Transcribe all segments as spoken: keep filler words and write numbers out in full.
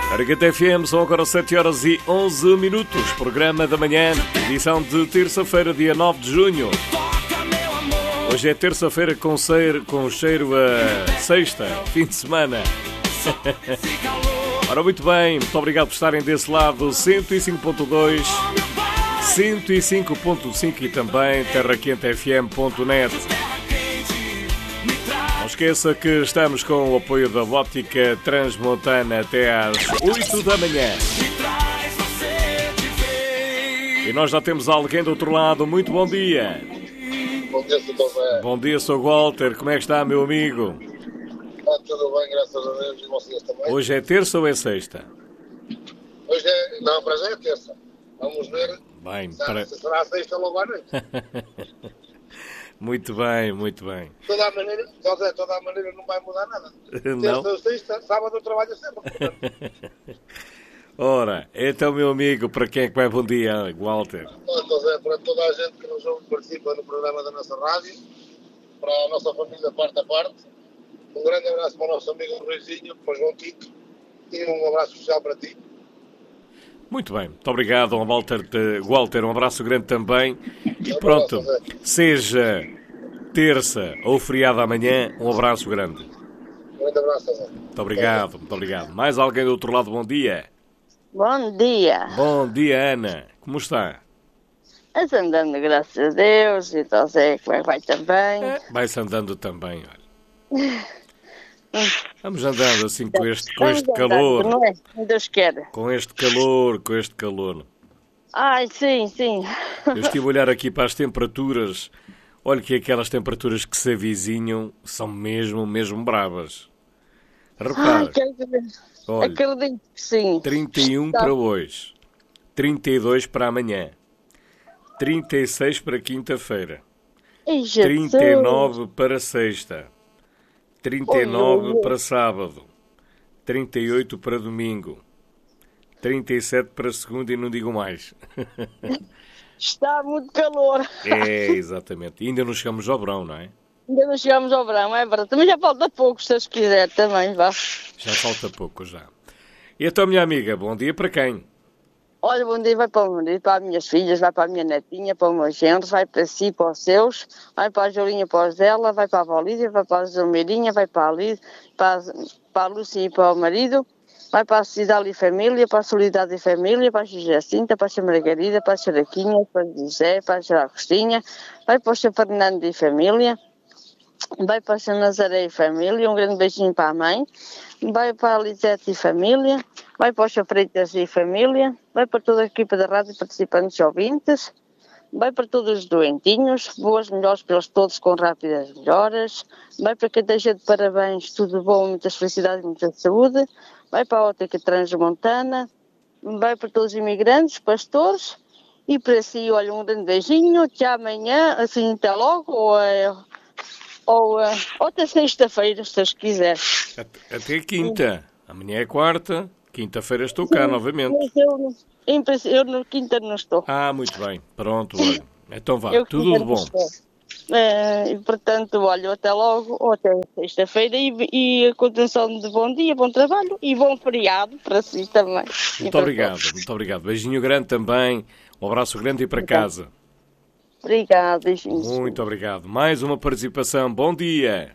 Aragata F M, são agora sete horas e onze minutos. Programa da manhã, edição de terça-feira, dia nove de junho. Hoje é terça-feira com, cheiro, com cheiro a sexta, fim de semana. Ora, muito bem, muito obrigado por estarem desse lado. cento e cinco ponto dois, cento e cinco ponto cinco e também terra quente f m ponto net. Não esqueça que estamos com o apoio da Óptica Transmontana até às oito da manhã. E nós já temos alguém do outro lado. Muito bom dia. Bom dia, doutor Zé. Bom dia, sou Walter. Como é que está, meu amigo? Está tudo bem, graças a Deus, e vocês também? Hoje é terça ou é sexta? Hoje é... Não, para já é terça. Vamos ver Bem, se, para... se será sexta logo à noite. Muito bem, muito bem. Toda a maneira, Zé, toda a maneira não vai mudar nada. Não? Terça ou sexta, sábado eu trabalho sempre. Portanto. Ora, então, meu amigo, para quem é que vai bom dia, Walter? Então, Zé, para toda a gente que nos ouve, participa no programa da nossa rádio, para a nossa família parte a parte, um grande abraço para o nosso amigo Ruizinho, para o João Kiko, e um abraço especial para ti. Muito bem, muito obrigado, Walter. Walter, um abraço grande também. E pronto, seja terça ou feriado amanhã, um abraço grande. Um grande abraço, Zé. Muito obrigado, muito obrigado. Mais alguém do outro lado, bom dia. Bom dia. Bom dia, Ana. Como está? Mas andando, graças a Deus, e então sei como é que vai também. É, vai-se andando também, olha. Vamos andando assim com este, com este calor. Não é? Deus quer. Com este calor, com este calor. Ai, sim, sim. Eu estive a olhar aqui para as temperaturas. Olha que aquelas temperaturas que se avizinham são mesmo, mesmo bravas. Repara. Ai, quero ver. Olha, Acredito que sim. trinta e um para hoje, trinta e dois para amanhã, trinta e seis para quinta-feira, Ai, Jesus. trinta e nove para sexta, trinta e nove Oi, para sábado, trinta e oito para domingo, trinta e sete para segunda e não digo mais. Está muito calor. É, exatamente. E ainda não chegamos ao verão, não é? Ainda não chegamos ao verão, é verdade. Também já falta pouco, se Deus quiser, também, vá. Já falta pouco, já. E então, minha amiga, bom dia para quem? Olha, bom dia, vai para o meu marido, para as minhas filhas, vai para a minha netinha, para o meu genro, vai para si, para os seus, vai para a Jolinha, para os dela, vai para a Valídia, vai para a Zomeirinha, vai para a Liz, para a, para a Lúcia e para o marido, vai para a Cidade e Família, para a Solidariedade e Família, para a Jacinta, para a Sra. Margarida, para a Saraquinha, para o José, para a Sra. Agostinha, vai para o Sr. Fernando e Família, vai para a Sra. Nazaré e Família, um grande beijinho para a mãe, vai para a Lisete e Família, vai para o Sr. Freitas e Família, vai para toda a equipa da rádio, participantes e ouvintes, vai para todos os doentinhos, boas melhores para eles todos com rápidas melhoras, vai para quem esteja de parabéns, tudo bom, muitas felicidades e muita saúde, vai para a Óptica Transmontana, vai para todos os imigrantes, pastores, e para si, olha, um grande beijinho, até amanhã, assim, até logo, ou, ou, ou até sexta-feira, se Deus quiser. Até, até quinta. Amanhã é quarta, quinta-feira estou cá Sim, novamente. mas eu, em princípio, eu no quinta não estou. Ah, muito bem. Pronto, olha. Então vá, Eu tudo de bom. É, e portanto, olha, até logo, ou até sexta-feira, e, e a continuação de bom dia, bom trabalho e bom feriado para si também. Muito obrigado, muito obrigado. Beijinho grande também, um abraço grande e para casa. Obrigado, beijinhos. Muito obrigado. Mais uma participação, bom dia.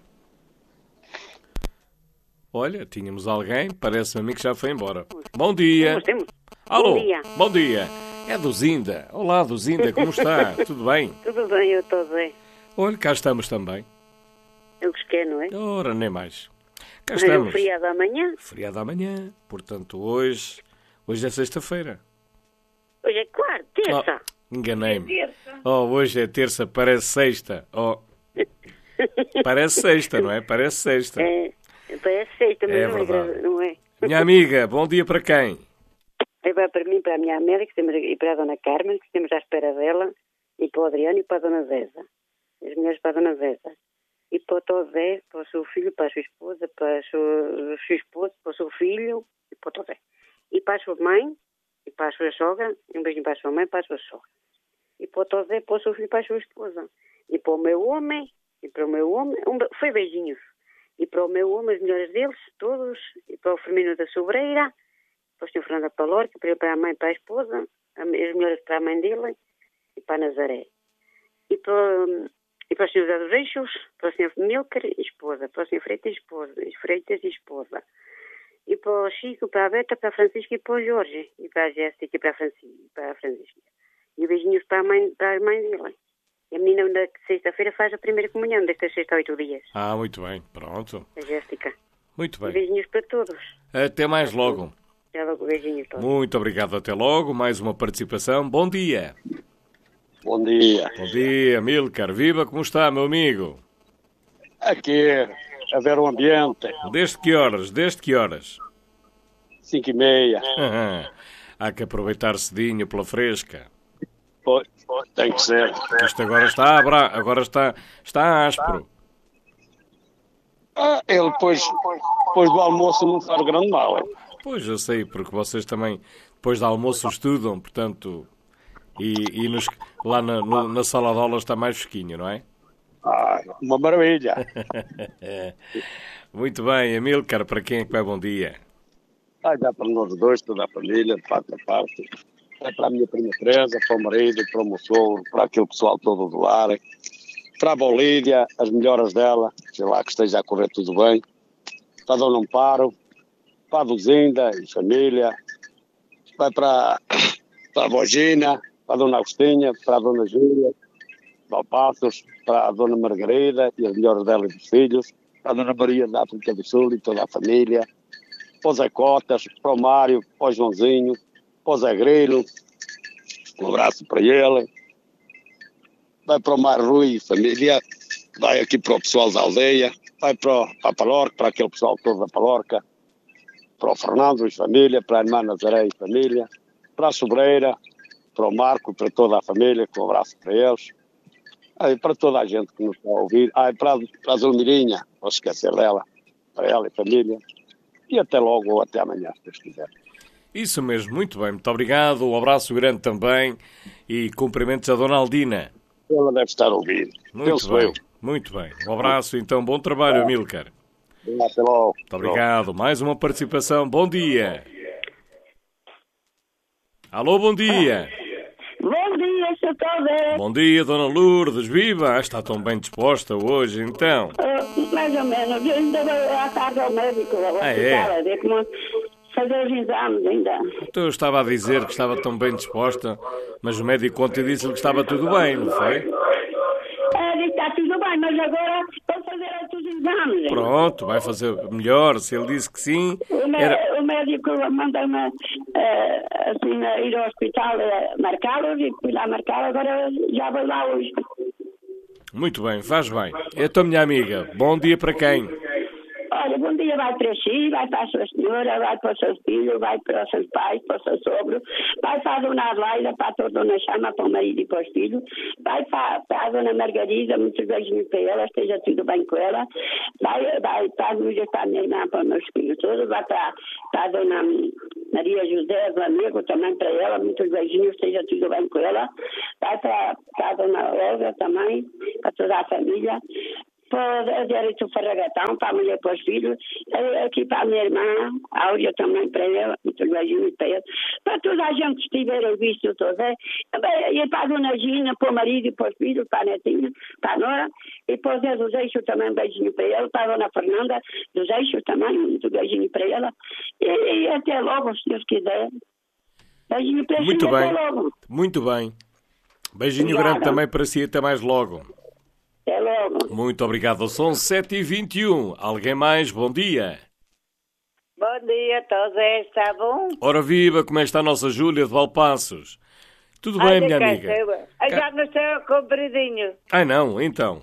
Olha, tínhamos alguém, parece-me a mim que já foi embora. Bom dia. Temos, temos. Alô, Bom dia. bom dia. É do Zinda. Olá, do Zinda, como está? Tudo bem? Tudo bem, eu estou bem. Olha, cá estamos também. Eu que quer, não é? Ora, nem mais. Cá Mas estamos. o feriado amanhã. Feriado amanhã, portanto hoje, hoje é sexta-feira. Hoje é quarta, terça. Oh, enganei-me. Terça. Oh, hoje é terça, parece sexta. Oh. Parece sexta, não é? Parece sexta. É, parece sexta, mas É não, verdade. é, não é. Minha amiga, bom dia para quem? Aí vai para mim, para a minha Amélia, que estamos, e para a Dona Carmen, que estamos à espera dela, e para o Adriano e para a Dona Zeza. As mulheres para a Dona Zeza. E para o Todé, para o seu filho, para a sua esposa, para o seu, seu esposo, para o seu filho, e para o Todé. E para a sua mãe, e para a sua sogra, um beijinho para a sua mãe e para a sua sogra. E para o Todé, para o seu filho e para a sua esposa. E para o meu homem, e para o meu homem, um, foi beijinhos. E para o meu homem, as melhores deles, todos, e para o Firmino da Sobreira, para o senhor Fernando Palorca, para a mãe, para a esposa, as melhores para a mãe dele e para a Nazaré. E para, e para o senhor José dos Eixos, para o senhor Milker e esposa, para o senhor Freitas e esposa, Freitas e esposa. E para o Chico, para a Beta, para a Francisca e para o Jorge. E para a Jéssica e para a, Francisca, para a Francisca. E beijinhos para a mãe, para a mãe dele. E a menina na sexta-feira faz a primeira comunhão, destas sexta a oito dias. Ah, muito bem, pronto. A Jéssica. Muito bem. E beijinhos para todos. Até mais logo. Até logo, beijinhos todos. Muito obrigado, até logo. Mais uma participação. Bom dia. Bom dia. Bom dia, Milcar. Viva, como está, meu amigo? Aqui, a ver o ambiente. Desde que horas? Desde que horas? Cinco e meia. Uhum. Há que aproveitar cedinho pela fresca. Pois, tem que ser. Isto agora está, abra... agora está, está áspero. Ah, ele depois, depois do almoço não faz grande mal, hein? Pois, eu sei, porque vocês também, depois do almoço, estudam, portanto... E, e nos, lá na, no, na sala de aulas está mais fresquinho, não é? Ah, uma maravilha. Muito bem, Amílcar, para quem é que vai bom dia? Ah, dá para nós dois, toda a família, de parte a parte. É para a minha prima Teresa, para o marido, para o meu sogro, para aquele pessoal todo do lar. Para a Bolívia, as melhoras dela, sei lá que esteja a correr tudo bem. Para a Dona Amparo, para a Duzinda e família. Vai para, para a Bogina, para a Dona Agostinha, para a Dona Júlia, para o Passos, para a Dona Margarida e as melhores dela e dos filhos. Para a Dona Maria da África do Sul e toda a família. Para o Zé Cotas, para o Mário, para o Joãozinho, para o Zé Grilo, um abraço para ele. Vai para o Mar Rui e família, vai aqui para o pessoal da aldeia, vai para, o, para a Palorca, para aquele pessoal todo da Palorca, para o Fernando e família, para a irmã Nazaré e família, para a Sobreira, para o Marco, para toda a família, com um abraço para eles. Aí, para toda a gente que nos está a ouvir, aí, para, para a Zulmirinha, não vou esquecer dela, para ela e família. E até logo ou até amanhã, se Deus quiser. Isso mesmo, muito bem, muito obrigado. Um abraço grande também e cumprimentos a Dona Aldina. Ela deve estar a ouvir. Muito bem, muito bem. Um abraço, então, bom trabalho, Amílcar. Até logo. Muito obrigado. Mais uma participação. Bom dia. Alô, bom dia. Bom dia, senhor Caldeira. Bom dia, Dona Lourdes. Viva! Está tão bem disposta hoje, então. Uh, mais ou menos. Eu ainda vou à tarde ao médico. Ao ah, é? A ver como fazer os exames ainda. Então eu estava a dizer que estava tão bem disposta, mas o médico ontem disse-lhe que estava tudo bem, não foi? É, disse que está tudo bem, mas agora vou fazer outros exames. Pronto, vai fazer melhor. Se ele disse que sim... O, era... o médico manda-me uh, assim, ir ao hospital uh, marcá-los e fui lá marcar, agora já vou lá hoje. Muito bem, faz bem. Então, minha amiga, bom dia para quem? Olha, bom dia vai para si, vai para a sua senhora, vai para os seus filhos, vai para os seus pais, para o seu sogro, vai para a dona Adelaida, para a dona Chama, para o marido e para os filhos, vai para, para a dona Margarida, muitos beijinhos para ela, esteja tudo bem com ela, vai, vai para a Luísa, para a minha irmã, para os meus filhos todos, vai para, para a dona Maria José, do amigo, também para ela, muitos beijinhos, esteja tudo bem com ela, vai para, para a dona Olga também, para toda a família, para a Direito Ferragatão, para a mulher e para os filhos, aqui para a minha irmã, a Áurea também para ela, muitos beijinhos para ela, para toda a gente que estiver a visto todos, é? E para a dona Gina, para o marido e para os filhos, para a netinha, para a Nora, e para o Zé dos Eixos também, beijinho para ela, para a dona Fernanda dos Eixos também, muito beijinho para ela, e, e até logo, se Deus quiser. Beijinho para muito si, bem, até logo. Muito bem. Beijinho Obrigada. Grande também para si, até mais logo. Até logo. Muito obrigado. São sete e vinte e um. Alguém mais? Bom dia. Bom dia, todos. Está bom? Ora viva, como é que está a nossa Júlia de Valpassos? Tudo bem, Olha, minha cá amiga? Cá... Já não estou compridinho. Ai não, então.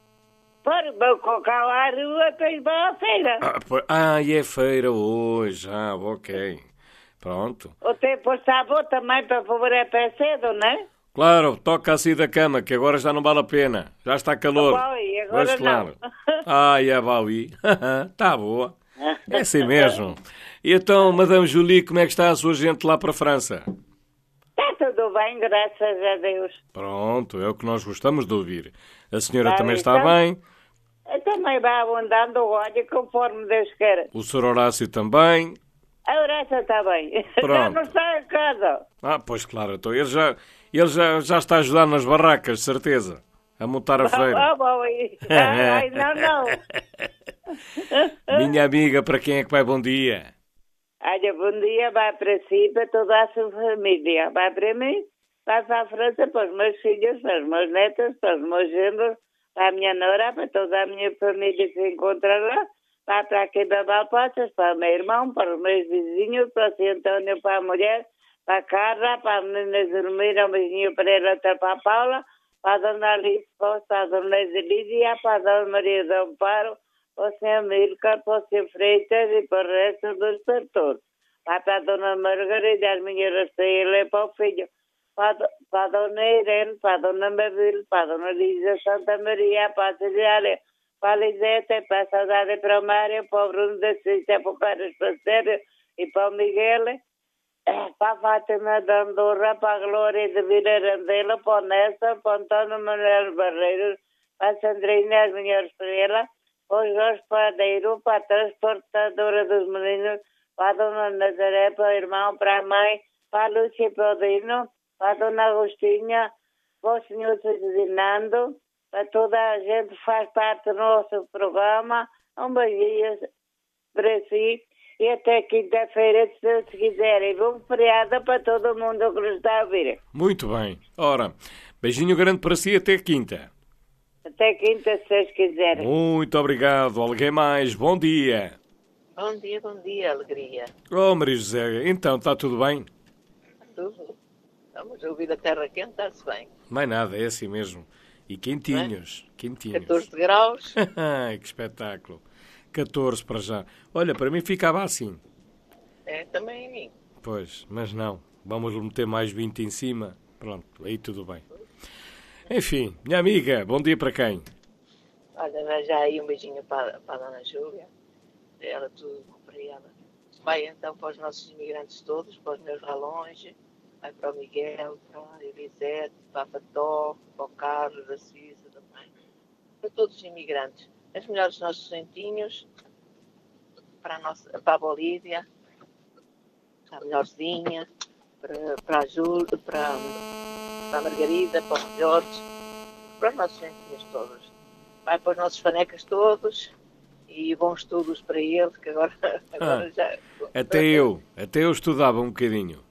Por, vou colocar lá a rua, depois vou à feira. Ah, por... ah, e é feira hoje. Ah, ok. Pronto. O tempo está bom também para favorecer cedo, não é? Claro, toca assim da cama, que agora já não vale a pena. Já está calor. Baui, agora mas, claro. não. Ai, a Baui. Está boa. É assim mesmo. E então, Madame Julie, como é que está a sua gente lá para a França? Está tudo bem, graças a Deus. Pronto, é o que nós gostamos de ouvir. A senhora Tá, também então, está bem? Também vai abundando, olha, conforme Deus quer. O senhor Horácio também? A essa está bem. Já Pronto. não está em casa. Ah, pois claro, então ele já, ele já, já está a ajudar nas barracas, de certeza. A montar a feira. Ah, bom, aí. Ai, não, não. Minha amiga, para quem é que vai bom dia? Olha, bom dia, vai para si, para toda a sua família. Vai para mim, vai para a França, para os meus filhos, para os meus netos, para os meus genros, para a minha nora, para toda a minha família que se encontra lá. Vai para aqui da Valpassas, para o meu irmão, para os meus vizinhos, para o senhor António, para a mulher, para a Carla, para a menina Zermira, o vizinho Pereira, para a Paula, para a dona Alice, para a dona Lídia, para a dona Maria do Amparo, para o senhor Milcar, para o senhor Freitas e para o resto dos setores. Vai para a dona Margarida, as minhas rasteiras, para o filho, para, para a dona Irene, para a dona Mabel, para a dona Lisa Santa Maria, para a Ciliária, para a Liseta, para a Saudade, para o Mário, para o Bruno da Cista, para o Carlos Pastério e para o Miguel, para a Fátima da Andorra, para a Glória de Virarandela, para o Nessa, para o António Manuel Barreiros, para a Sandrina, as minhas estrelas, para o Jorge Padeiro, para a transportadora dos meninos, para a dona Nazaré, para o irmão, para a mãe, para a Lúcia Paudino, para a dona Agostinha, para o senhor Ferdinando, para toda a gente que faz parte do nosso programa. Um beijinho para si e até quinta-feira, se Deus quiser. E bom feriado para todo mundo que nos está a ouvir. Muito bem. Ora, beijinho grande para si, até quinta. Até quinta, se Deus quiser. Muito obrigado. Alguém mais? Bom dia. Bom dia, bom dia, alegria. Oh, Maria José, então, está tudo bem? Tudo. Vamos ouvir a terra quente, está-se bem. Mais nada, é assim mesmo. E quentinhos, é? quentinhos. catorze graus. Que espetáculo. catorze para já. Olha, para mim ficava assim. É, também em mim. Pois, mas não. Vamos meter mais vinte em cima. Pronto, aí tudo bem. Enfim, minha amiga, bom dia para quem? Olha, já aí um beijinho para, para a dona Júlia. Ela tudo compreenda. Vai então para os nossos imigrantes todos, para os meus ralões. Vai para o Miguel, para a Elisete, para a Fató, para o Carlos, da Suíça também. Para todos os imigrantes. As melhores dos nossos santinhos, para a, nossa, para a Bolívia, para a Melhorzinha, para, para a Júlia, para, para a Margarida, para o Jorge, para os nossos santinhos todos. Vai para os nossos fanecas todos e bons estudos para eles, que agora, agora ah, já... Até eu, até eu estudava um bocadinho.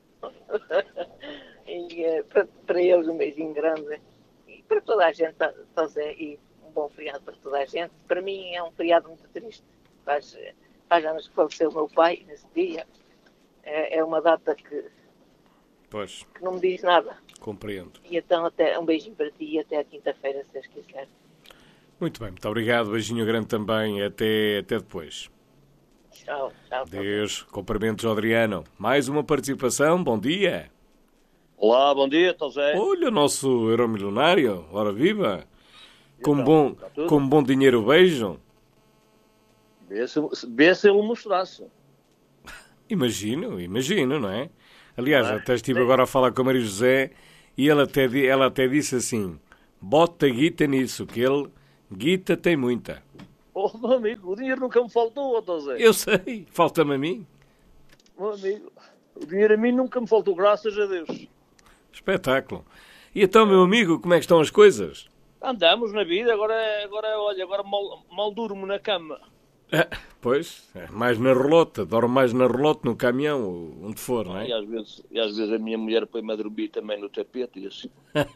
E uh, para, para eles um beijinho grande e para toda a gente, José, e um bom feriado para toda a gente. Para mim é um feriado muito triste. Faz, faz anos que faleceu o meu pai nesse dia. É, é uma data que, pois. que não me diz nada. Compreendo. E então até, um beijinho para ti e até a quinta-feira, se Deus quiser. Muito bem, muito obrigado. Beijinho grande também. Até, até depois. Tchau, tchau. Deus, cumprimentos ao Adriano. Mais uma participação, bom dia. Olá, bom dia, José. Olha o nosso euromilionário, ora viva. Com então, bom, com bom dinheiro beijam. Vê se, vê se ele mostrasse. Imagino, imagino, não é? Aliás, não é? Até estive Sim. agora a falar com a Maria José e ela até, ela até disse assim, bota guita nisso, que ele, guita tem muita. Oh, meu amigo, o dinheiro nunca me faltou, José. Eu sei, falta-me a mim. Meu amigo, o dinheiro a mim nunca me faltou, graças a Deus. Espetáculo. E então, meu amigo, como é que estão as coisas? Andamos na vida, agora, agora olha, agora mal, mal durmo na cama. Ah, pois, é, mais na relota, dormo mais na relota, no caminhão, onde for, não é? E às vezes, e às vezes a minha mulher põe-me a dormir também no tapete e assim.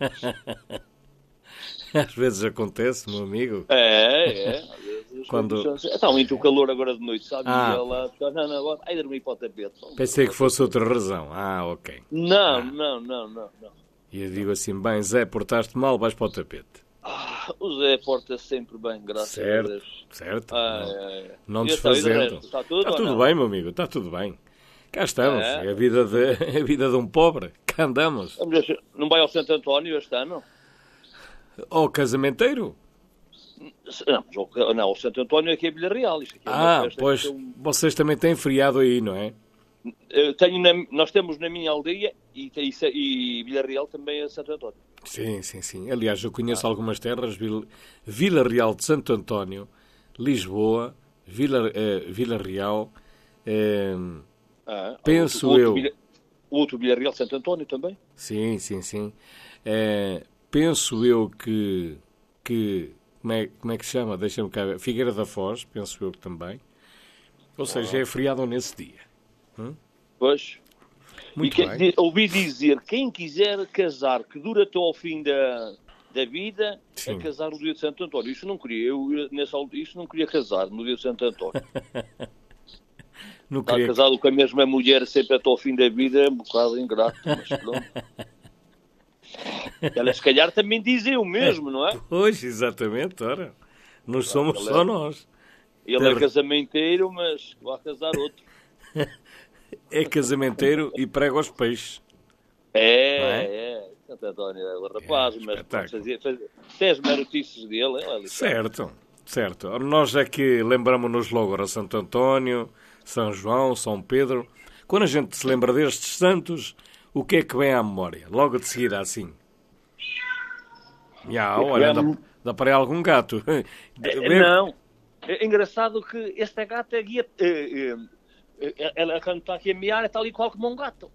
Às vezes acontece, meu amigo. É, é. Às vezes Quando... Está muito calor agora de noite, sabe? Ah. E ela está, não, não, aí dormir para o tapete. Pensei que fosse outra razão. Ah, ok. Não, ah. não, não, não, não. E eu digo assim, bem, Zé, portaste mal, vais para o tapete. Ah, o Zé porta sempre bem, graças certo, a Deus. Certo, ah, não, é, é. não desfazendo. Está tudo, está tudo bem, meu amigo, está tudo bem. Cá estamos, é, é a, vida de, é a vida de um pobre. Cá andamos. Não vai ao Santo António este ano? Ao casamenteiro? Não, não, o Santo António aqui é Vila Real. Isto aqui é ah, pois, eu... vocês também têm feriado aí, não é? Eu tenho na, nós temos na minha aldeia e, e, e Vila Real também é Santo António. Sim, sim, sim. Aliás, eu conheço ah. algumas terras, Vila, Vila Real de Santo António, Lisboa, Vila, eh, Vila Real, eh, Ah, penso outro, eu... Outro, o outro Villarreal Santo António também? Sim, sim, sim. É, penso eu que... que como, é, como é que se chama? Deixa-me cá ver. Figueira da Foz, penso eu que também. Ou seja, é feriado nesse dia. Hum? Pois. Muito e bem. Que, ouvi dizer, quem quiser casar, que dura até ao fim da, da vida, sim, é casar no dia de Santo António. Isso não queria. Eu, nessa, isso não queria casar no dia de Santo António. Não Estar queria... casado com a mesma mulher sempre até ao fim da vida é um bocado ingrato, mas pronto. Elas, se calhar, também dizem o mesmo, não é? Pois, exatamente, ora. Não somos ele só é, nós. Ele Ter... é casamenteiro, mas vai casar outro. É casamenteiro e prega aos peixes. É, é. é. Santo António é o rapaz, é, mas fazia, fazia, tem as notícias dele. É ali, certo, certo. Ora, nós é que lembramos-nos logo a Santo António, São João, São Pedro. Quando a gente se lembra destes santos, o que é que vem à memória? Logo de seguida, assim. Já, olha, dá, dá para aí algum gato. É, não, é engraçado que esta gata guia, é, é, ela quando está aqui a miar é tal e qual como um gato.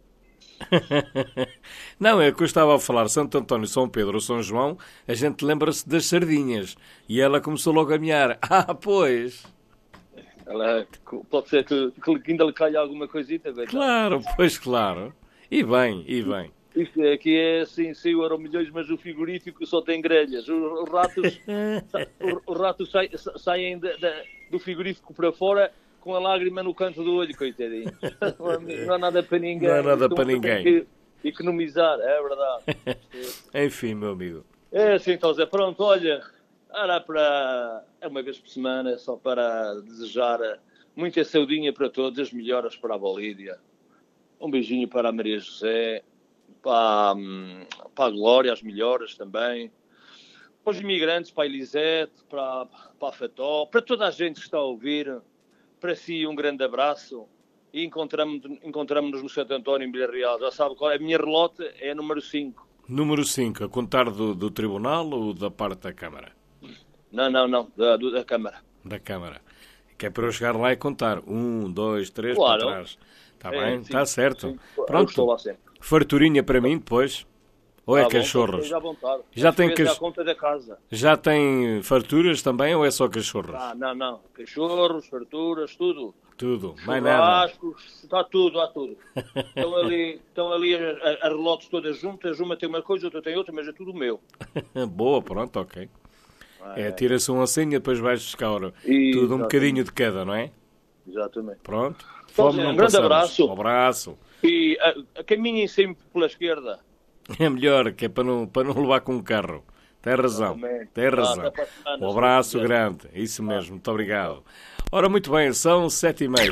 Não, é que eu estava a falar Santo António, São Pedro, São João, a gente lembra-se das sardinhas e ela começou logo a miar. Ah, pois... Ela, pode ser que, que ainda lhe calhe alguma coisita. Verdade? Claro, pois claro. E bem, e bem. Isto aqui é assim, cem euros milhões, mas o frigorífico só tem grelhas. Os, os ratos, os ratos saem, saem de, de, do frigorífico para fora com a lágrima no canto do olho, coitadinho. Não há nada para ninguém. Não há nada então, para ninguém. Tem que economizar, é verdade. Enfim, meu amigo. É assim, então, Zé, pronto, olha... Era para, é uma vez por semana, só para desejar muita saudinha para todos, as melhoras para a Bolívia. Um beijinho para a Maria José, para, para a Glória, as melhoras também. Para os imigrantes, para a Elisete, para, para a Fató, para toda a gente que está a ouvir. Para si um grande abraço e encontramos-nos encontramos no Santo António, em Villarreal. Já sabe qual é? A minha relote é a número cinco. Número cinco, a contar do, do Tribunal ou da parte da Câmara? Não, não, não, da, da Câmara. Da Câmara. Que é para eu chegar lá e contar. Um, dois, três, claro. Para trás. Está é, bem? Está certo. Sim. Pronto. Estou lá sempre. Farturinha para mim depois? Ou é ah, cachorros? Bom, vontade. Já tem cach... conta da casa. Já tem farturas também ou é só cachorros? Ah, não, não. Cachorros, farturas, tudo. Tudo, mais nada. Está tudo, há tudo. Estão ali, estão ali as, as relotes todas juntas, uma tem uma coisa, outra tem outra, mas é tudo meu. Boa, pronto, ok. Ah, é, é, tira-se uma senha, depois vais buscar e, tudo um bocadinho de cada, não é? Exatamente. Pronto. Então, um grande abraço. Um abraço. E a, a caminhem sempre pela esquerda. É melhor, que é para não, para não levar com o carro. Tem razão, Exatamente. tem razão. Ah, um abraço grande, isso mesmo, muito obrigado. Ora, muito bem, são sete e meia.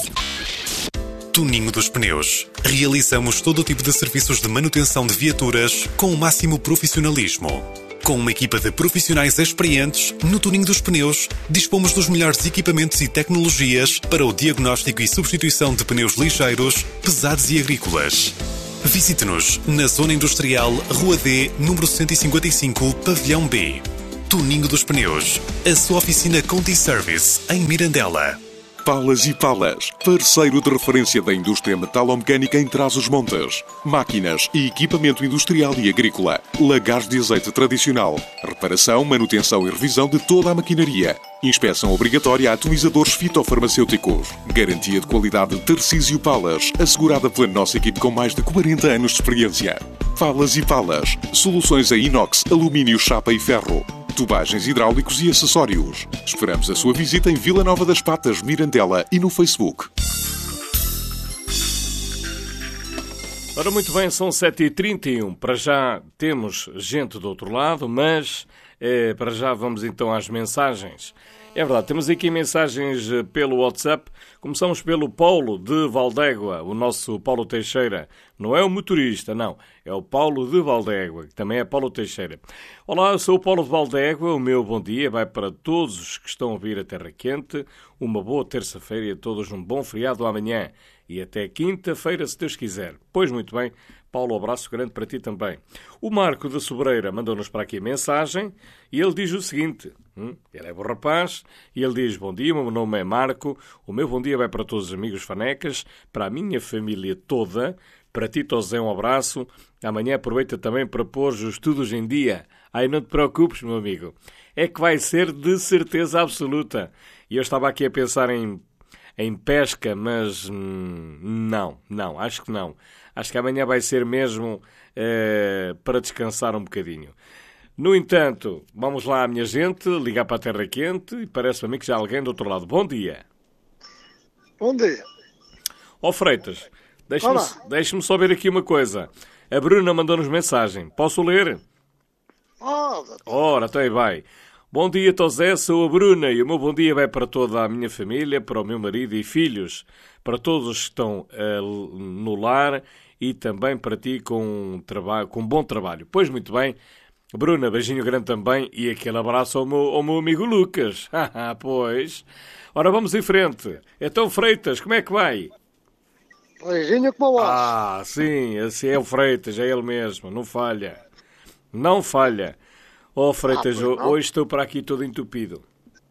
Tuninho dos Pneus. Realizamos todo o tipo de serviços de manutenção de viaturas com o máximo profissionalismo. Com uma equipa de profissionais experientes, no Tuninho dos Pneus, dispomos dos melhores equipamentos e tecnologias para o diagnóstico e substituição de pneus ligeiros, pesados e agrícolas. Visite-nos na Zona Industrial, Rua D, número cento e cinquenta e cinco, Pavilhão B. Tuninho dos Pneus, a sua oficina Conti Service, em Mirandela. Palas e Palas, parceiro de referência da indústria metalomecânica em Trás-os-Montes. Máquinas e equipamento industrial e agrícola. Lagares de azeite tradicional. Reparação, manutenção e revisão de toda a maquinaria. Inspeção obrigatória a atomizadores fitofarmacêuticos. Garantia de qualidade Tarcísio Palas, assegurada pela nossa equipe com mais de quarenta anos de experiência. Palas e Palas, soluções a inox, alumínio, chapa e ferro. Tubagens hidráulicos e acessórios. Esperamos a sua visita em Vila Nova das Patas, Mirandela e no Facebook. Ora, muito bem, são sete e trinta e um. Para já temos gente do outro lado, mas eh, para já vamos então às mensagens. É verdade, temos aqui mensagens pelo WhatsApp. Começamos pelo Paulo de Valdégua, o nosso Paulo Teixeira. Não é o motorista, não. É o Paulo de Valdégua, que também é Paulo Teixeira. Olá, eu sou o Paulo de Valdégua. O meu bom dia vai para todos os que estão a vir a Terra Quente. Uma boa terça-feira e a todos um bom feriado amanhã. E até quinta-feira, se Deus quiser. Pois muito bem, Paulo, abraço grande para ti também. O Marco da Sobreira mandou-nos para aqui a mensagem e ele diz o seguinte. Hum, ele é bom rapaz e ele diz: bom dia, o meu nome é Marco. O meu bom dia vai para todos os amigos fanecas, para a minha família toda. Para ti, Tosé, um abraço. Amanhã aproveita também para pôr os estudos em dia. Ai, não te preocupes, meu amigo. É que vai ser de certeza absoluta. E eu estava aqui a pensar em, em pesca, mas hum, não, não, acho que não. Acho que amanhã vai ser mesmo eh, para descansar um bocadinho. No entanto, vamos lá, minha gente, ligar para a Terra Quente e parece-me a mim que já há alguém do outro lado. Bom dia. Bom dia. Ó Freitas, deixa-me, deixa-me só ver aqui uma coisa. A Bruna mandou-nos mensagem. Posso ler? Pode. Ora, até vai. Bom dia, Tosé, sou a Bruna e o meu bom dia vai para toda a minha família, para o meu marido e filhos, para todos os que estão uh, no lar e também para ti com, um trabalho, com um bom trabalho. Pois muito bem, Bruna, beijinho grande também e aquele abraço ao meu, ao meu amigo Lucas. Pois. Ora, vamos em frente. Então, Freitas, como é que vai? Beijinho como eu acho. Ah, sim, esse é o Freitas, é ele mesmo, não falha. Não falha. Oh, Freitas, ah, hoje estou para aqui todo entupido.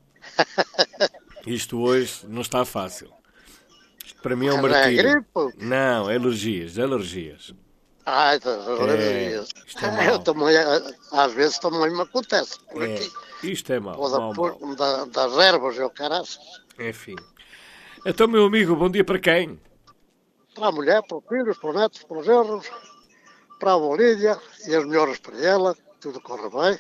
Isto hoje não está fácil. Isto para mim é um martírio. Não, é alergias, alergias. Ah, alergias. É, eu também, às vezes também me acontece por é, aqui. Isto é mau. Da, mau, por, mau. Da, das ervas, eu caraças. Enfim. Então, meu amigo, bom dia para quem? Para a mulher, para os filhos, para os netos, para os genros, para a Bolívia e as melhores para ela. Tudo corre bem.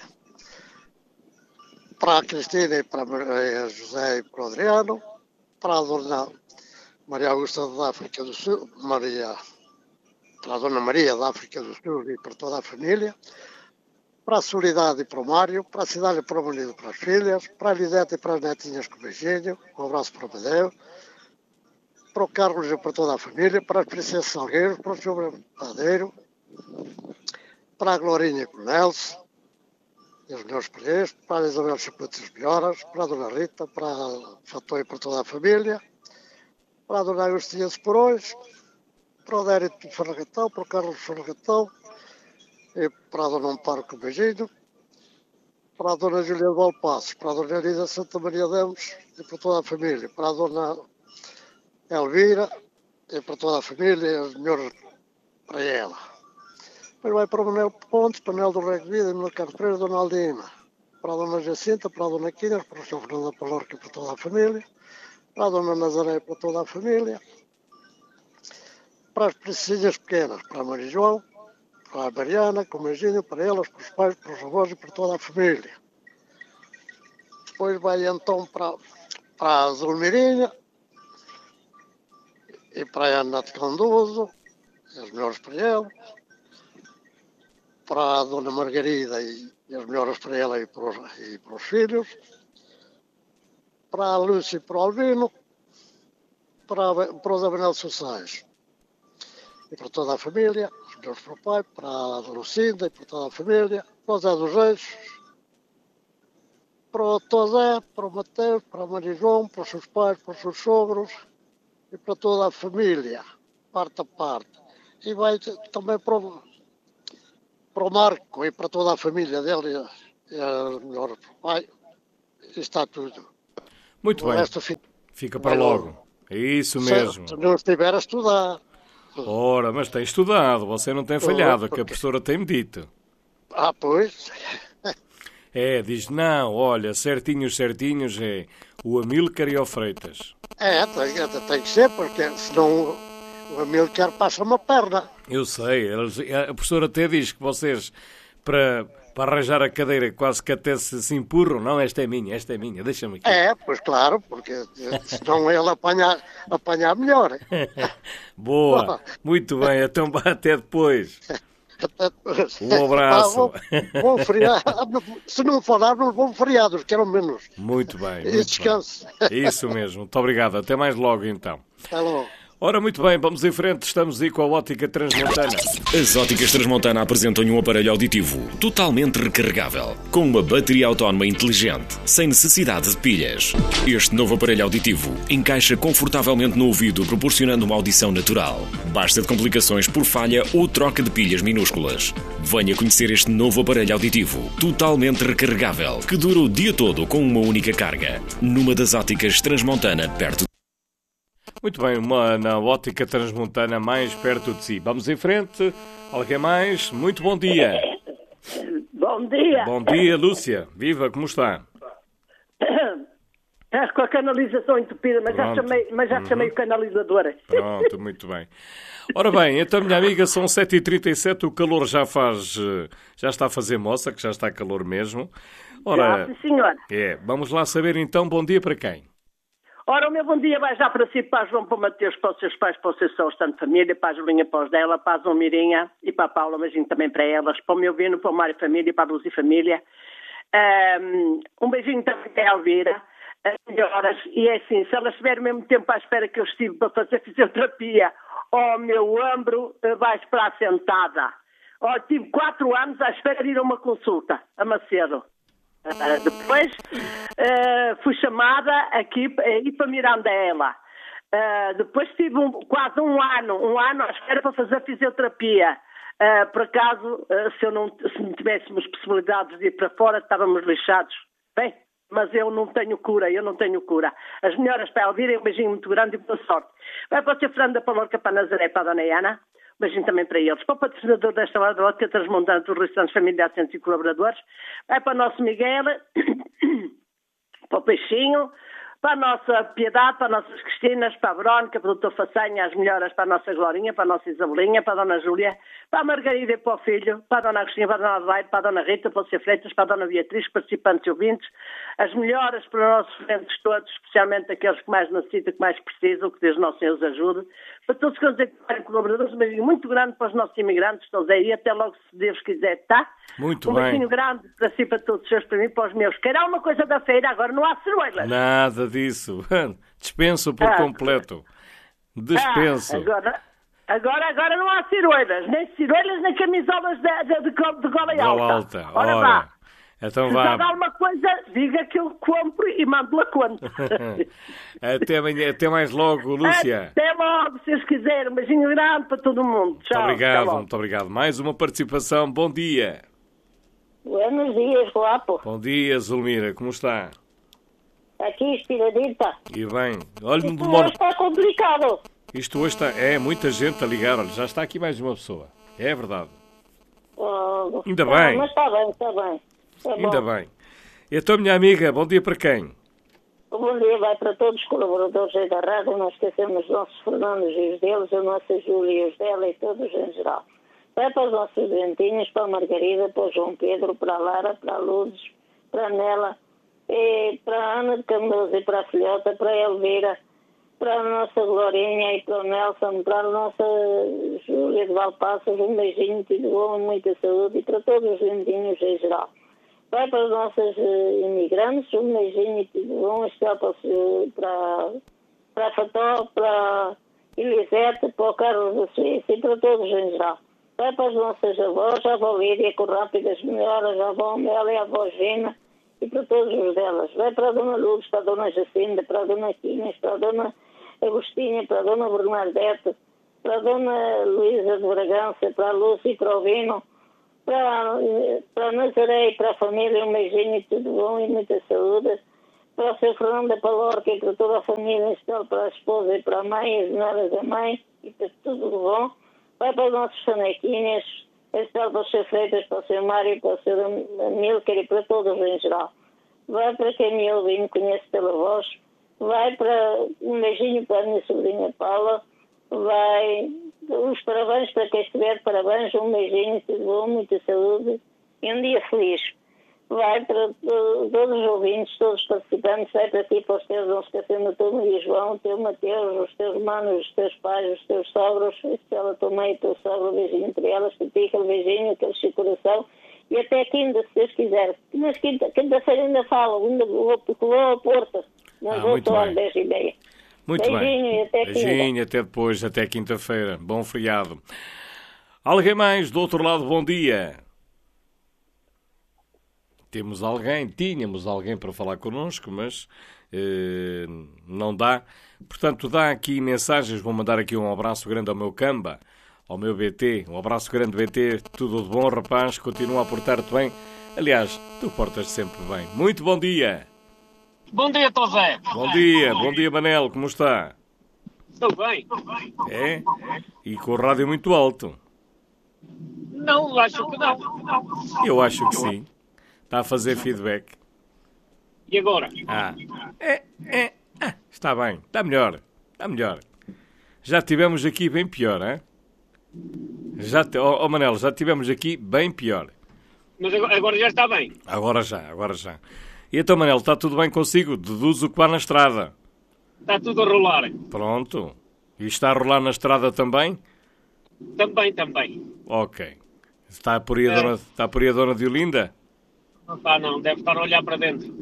Para a Cristina e para a José e para o Adriano. Para a Dona Maria Augusta da África do Sul. Maria, para a Dona Maria da África do Sul e para toda a família. Para a Solidade e para o Mário. Para a Cidade e para o marido e para as filhas. Para a Lisete e para as netinhas com beijinho. Um abraço para o Madeu. Para o Carlos e para toda a família. Para as Princesas Salgueiros. Para o senhor Padeiro. Para a Glorinha com o Nelson, e os meus preços, para a Isabel Chaputas Melhoras, para a Dona Rita, para a Fatô e para toda a família, para a Dona Agostinha de Porões, para o Dérito de Ferragatão, para o Carlos de Ferragatão, e para a Dona Amparo com o beijinho, para a Dona Julia de Valpassos, para a Dona Elisa Santa Maria Demos e para toda a família, para a Dona Elvira e para toda a família, e as melhores para ela. Depois vai para o Manuel Pontes, para o Manuel do Rego de Vida, Manuel Carlos Pereira, Dona Aldina, para a Dona Jacinta, para a Dona Quinas, para o senhor Fernando Palorca e para toda a família, para a Dona Nazaré e para toda a família, para as princesinhas pequenas, para a Maria João, para a Mariana, com o beijinho, para elas, para os pais, para os avós e para toda a família. Depois vai então para, para a Zulmirinha e para a Ana de Canduzo, as melhores para ela. Para a Dona Margarida e, e as melhoras para ela e para, os, e para os filhos, para a Lúcia e para o Albino, para, a, para o Abenel Sossais e para toda a família, os melhores para o pai, para a Lucinda e para toda a família, para o Zé dos Reis, para o Tosé, para o Mateus, para a Maria João, para os seus pais, para os seus sogros e para toda a família, parte a parte. E vai também para o para o Marco e para toda a família dele, e a melhor para o pai, está tudo. Muito o bem, fica, fica para logo. logo. É isso mesmo. Se não estiver a estudar. Ora, mas tem estudado, você não tem falhado, que a professora tem-me dito. Ah, pois. É, diz, não, olha, certinhos, certinhos, é o Amílcar e o Freitas. É, tem, tem que ser, porque senão o Amílcar passa uma perna. Eu sei, a professora até diz que vocês, para, para arranjar a cadeira, quase que até se, se empurram. Não, esta é minha, esta é minha, deixa-me aqui. É, pois claro, porque senão ele apanhar, apanhar melhor. Boa, muito bem, então até depois. Até depois. Um abraço. Ah, bom, bom feriado. Se não falar, não vão feriados, que eram menos. Muito bem. E descanso. Isso mesmo, muito obrigado. Até mais logo então. Até logo. Ora, muito bem, vamos em frente, estamos aí com a Ótica Transmontana. As Óticas Transmontana apresentam um aparelho auditivo totalmente recarregável, com uma bateria autónoma inteligente, sem necessidade de pilhas. Este novo aparelho auditivo encaixa confortavelmente no ouvido, proporcionando uma audição natural. Basta de complicações por falha ou troca de pilhas minúsculas. Venha conhecer este novo aparelho auditivo, totalmente recarregável, que dura o dia todo com uma única carga, numa das Óticas Transmontana, perto de... Muito bem, uma na Ótica Transmontana mais perto de si. Vamos em frente. Alguém mais? Muito bom dia. Bom dia. Bom dia, Lúcia. Viva, como está? Estás com a canalização entupida, mas Pronto. já chamei, mas já uhum. chamei o canalizador. Pronto, muito bem. Ora bem, então, minha amiga, são sete e trinta e sete, o calor já faz, já está a fazer moça, que já está calor mesmo. Ora, já, senhora. É, vamos lá saber então, bom dia para quem? Ora, o meu bom dia vai já para si, para João, para o Mateus, para os seus pais, para os seus sons, tanto família, para a Julinha, para os dela, para a Zomirinha e para a Paula, mas também para elas, para o meu Vino, para o Mário Família, para a Luz e Família. Um, um beijinho também para a Elvira, as melhoras, e é assim, se elas estiverem o mesmo tempo à espera que eu estive para fazer fisioterapia, o meu ombro vai esperar sentada. Oh, tive quatro anos à espera de ir a uma consulta, a Macedo. Uh, depois uh, fui chamada aqui uh, para Mirandela. Uh, depois tive um, quase um ano, um ano à espera para fazer fisioterapia. Uh, por acaso, uh, se, eu não, se não tivéssemos possibilidades de ir para fora, estávamos lixados. Bem, mas eu não tenho cura, eu não tenho cura. As melhoras para a Elvira, um beijinho muito grande e boa sorte. Vai para o seu Fernando da Palorca, para a Nazaré, para a Dona Ana. Um beijinho também para eles. Para o patrocinador desta hora da Ótica Transmontana dos restaurantes familiares e colaboradores. Vai para o nosso Miguel, para o Peixinho, para a nossa Piedade, para as nossas Cristinas, para a Verónica, para o doutor Façanha, as melhoras para a nossa Glorinha, para a nossa Isabelinha, para a Dona Júlia, para a Margarida e para o filho, para a Dona Agostinha, para a Dona Adelaide, para a Dona Rita, para o Sr. Freitas, para a Dona Beatriz, participantes e ouvintes, as melhoras para os nossos clientes todos, especialmente aqueles que mais necessitam, que mais precisam, que Deus Nosso Senhor os ajude, para todos que nos acompanham colaboradores, um beijinho muito grande para os nossos imigrantes, todos aí, até logo se Deus quiser, tá? Muito um bem. Um beijinho grande para si, para todos os seus, para mim, para os meus. Quer alguma coisa da feira? Agora não há ceroelas. Nada disso. Dispenso por ah. completo. Dispenso. Ah, agora, agora, agora não há ciroelas. Nem ciroelas, nem camisolas de, de, de, de gola alta. alta. Ora, Ora. vá. Então Se vá. dá alguma coisa, diga que eu compro e mando a conta. Até amanhã, até mais logo, Lúcia. Até logo, se vocês quiserem. Um beijinho grande para todo mundo. Tchau. Muito obrigado, muito obrigado. Mais uma participação. Bom dia. Buenos dias, guapo. Bom dia, Zulmira. Como está? Aqui, espiradita. E bem. Olha, Isto demora... hoje está complicado. Isto hoje está... É muita gente a ligar. Olha, já está aqui mais uma pessoa. É verdade. Oh, Ainda tá, bem. Mas está bem, está bem. Tá Ainda bom. bem. Então, minha amiga, bom dia para quem? O bom dia vai para todos os colaboradores aí da rádio. Não esquecemos os nossos Fernandos e os deles, a nossa Júlia e os dela e todos em geral. Vai para os nossos dentinhos, para a Margarida, para o João Pedro, para a Lara, para a Lourdes, para a Nela, e para a Ana de Camusa e para a Filhota, para a Elvira, para a nossa Glorinha e para o Nelson, para a nossa Júlia de Valpassas, um beijinho, tudo bom, muita saúde e para todos os lindinhos em geral. Vai para as nossas uh, imigrantes, um beijinho, tudo bom, especial para, para, para a Fató, para a Elisete, para o Carlos da Suíça e para todos em geral. Vai para as nossas avós, a avó Lídia, com rápidas melhoras, a avó Amélia, a avó Gina e para todos os delas. Vai para a Dona Lourdes, para a Dona Jacinda, para a Dona Quinhas, para a Dona Agostinha, para a Dona Bernadette, para a Dona Luísa de Bragança, para a Lúcia e para o Vino, para, para a Nazaré e para a família, um beijinho e tudo bom e muita saúde. Para o seu Fernando da Palorca e para toda a família, em especial para a esposa e para a mãe, as melhoras da mãe e para tudo bom. Vai para os nossos fanequinhas, em especial para os seus Freitas, para o seu Mário, para o seu Amílcar e para todos em geral. Vai para quem me ouve e me conhece pela voz. Vai para um beijinho para a minha sobrinha Paula. Vai os parabéns para quem estiver, parabéns, um beijinho, tudo bom, muita saúde e um dia feliz. Vai para todos os ouvintes, todos os participantes, vai para ti, para os teus, não esquecendo o teu Maria João, o teu Mateus, os teus manos, os teus pais, os teus sogros, especial a tua mãe e o teu sogro, um beijinho entre elas, para ti, aquele beijinho, aquele chico coração, e até quinta, se Deus quiser. Mas quinta, quinta-feira ainda falo, ainda vou, vou a Porto, mas ah, vou às dez e meia. Muito Beijinho bem. e até quinta. Beijinho, até depois, até quinta-feira. Bom feriado. Alguém mais do outro lado, bom dia. Temos alguém, tínhamos alguém para falar connosco, mas eh, não dá. Portanto, dá aqui mensagens, vou mandar aqui um abraço grande ao meu Camba, ao meu B T. Um abraço grande, B T. Tudo de bom, rapaz. Continua a portar-te bem. Aliás, tu portas sempre bem. Muito bom dia. Bom dia, Tosé. Bom dia, bom dia, Manel. Como está? Estou bem. É? E com o rádio muito alto. Não, acho que não. Eu acho que sim. Está a fazer feedback. E agora? Ah, é, é, ah, está bem, está melhor, está melhor. Já tivemos aqui bem pior, hein? Já, te, oh, oh Manel, já tivemos aqui bem pior. Mas agora, agora já está bem. Agora já, agora já. E então, Manel, está tudo bem consigo? Deduzo que vá na estrada. Está tudo a rolar. Pronto. E está a rolar na estrada também? Também, também. Ok. Está por aí a, É. dona, está por aí a dona Diolinda? Não está, não. Deve estar a olhar para dentro.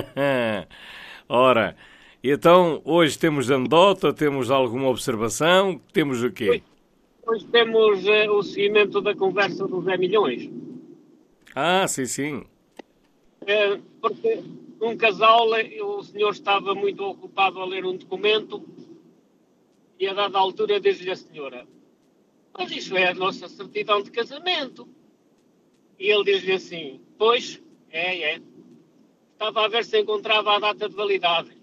Ora, e então, hoje temos anedota, temos alguma observação, temos o quê? Hoje temos eh, o seguimento da conversa do Zé Milhões. Ah, sim, sim. Eh, porque um casal, eh, o senhor estava muito ocupado a ler um documento e a dada altura diz-lhe a senhora: mas isso é a nossa certidão de casamento. E ele diz-lhe assim: pois, é, é. Estava a ver se encontrava a data de validade.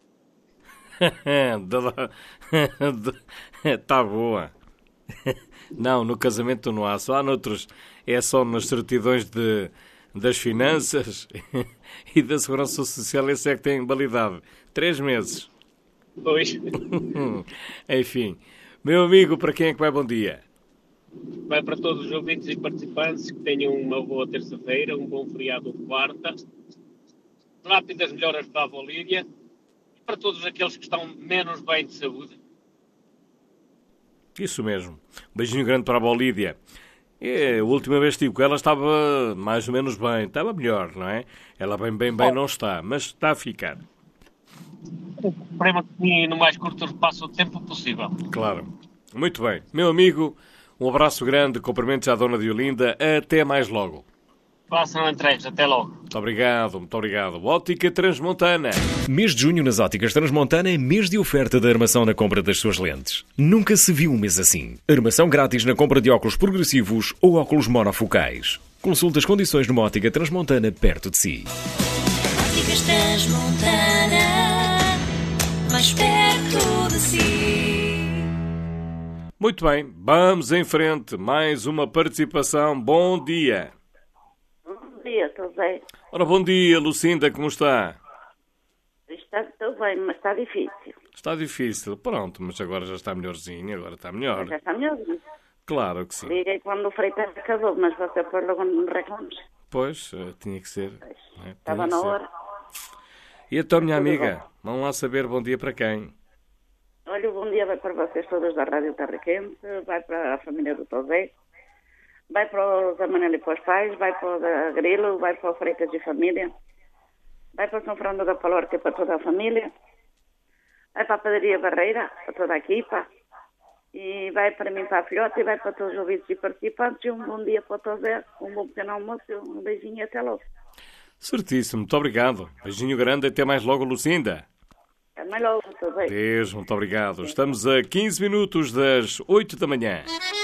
Está boa. Não, no casamento não há, só há noutros. É só nas certidões de, das finanças e da Segurança Social, esse é que tem validade. Três meses. Pois. Enfim. Meu amigo, para quem é que vai bom dia? Vai para todos os ouvintes e participantes que tenham uma boa terça-feira, um bom feriado de quarta, rápidas melhoras para a avó Lídia e para todos aqueles que estão menos bem de saúde. Isso mesmo. Um beijinho grande para a avó Lídia. É, a última vez que estive com ela estava mais ou menos bem, estava melhor, não é? Ela bem, bem, bem não está, mas está a ficar. Prima que no mais curto espaço de tempo possível. Claro. Muito bem. Meu amigo, um abraço grande, cumprimentos à dona Diolinda, até mais logo. Façam entregues, até logo. Muito obrigado, muito obrigado. Ótica Transmontana. Mês de junho nas Óticas Transmontana é mês de oferta de armação na compra das suas lentes. Nunca se viu um mês assim. Armação grátis na compra de óculos progressivos ou óculos monofocais. Consulte as condições numa Ótica Transmontana perto de si. Óticas Transmontana, mais perto de si. Muito bem, vamos em frente. Mais uma participação. Bom dia. Bom dia, Tosé. Ora, bom dia, Lucinda, como está? Está tudo bem, mas está difícil. Está difícil, pronto, mas agora já está melhorzinho, agora está melhor. Já está melhorzinho. Claro que sim. Liguei quando o Freitas acabou, mas você foi logo no reclamos. Pois, uh, tinha que ser. É, Estava na hora. E então, minha Tudo amiga, bom. vamos lá saber bom dia para quem? Olha, o bom dia vai para vocês todos da Rádio Terra Quente, vai para a família do Tosé, vai para o Zé Manel e para os pais, vai para o da Grilo, vai para o Freitas e família, vai para São Fernando da Palorca para toda a família, vai para a Padaria Barreira, para toda a equipa, e vai para mim, para a filhota, e vai para todos os ouvintes e participantes, e um bom dia para o Tosé, um bom pequeno almoço, um beijinho e até logo. Certíssimo, muito obrigado. Beijinho grande, até mais logo, Lucinda. Até mais logo, Tosé. Beijo, muito obrigado. Estamos a quinze minutos das oito da manhã.